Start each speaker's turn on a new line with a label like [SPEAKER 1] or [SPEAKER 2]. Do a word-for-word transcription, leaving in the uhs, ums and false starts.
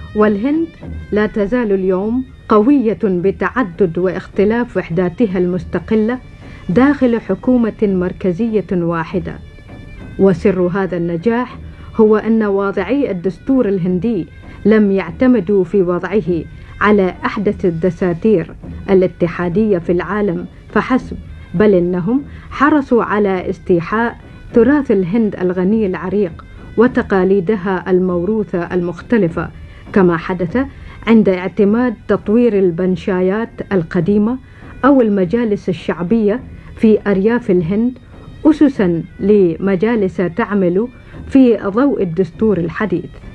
[SPEAKER 1] والهند لا تزال اليوم قوية بتعدد واختلاف وحداتها المستقلة داخل حكومة مركزية واحدة. وسر هذا النجاح هو أن واضعي الدستور الهندي لم يعتمدوا في وضعه على أحدث الدساتير الاتحادية في العالم فحسب، بل إنهم حرصوا على استيحاء تراث الهند الغني العريق وتقاليدها الموروثة المختلفة، كما حدث عند اعتماد تطوير البنشايات القديمة أو المجالس الشعبية في أرياف الهند أسسا لمجالس تعمل في ضوء الدستور الحديث.